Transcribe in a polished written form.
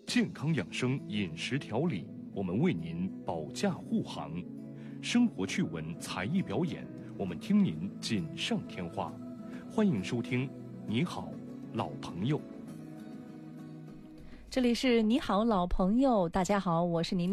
健康养生、饮食调理，我们为您保驾护航；生活趣闻、才艺表演，我们听您锦上添花。欢迎收听《你好，老朋友》。 这里是你好，老朋友，大家好，我是宁宁。